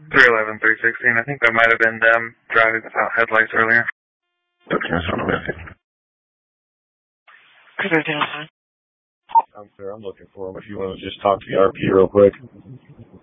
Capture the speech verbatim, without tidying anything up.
three eleven, three sixteen. I think that might have been them driving without headlights earlier. Okay, that's what I'm asking. thirteen oh five. I'm sir, I'm looking for him. If you want to just talk to the R P real quick.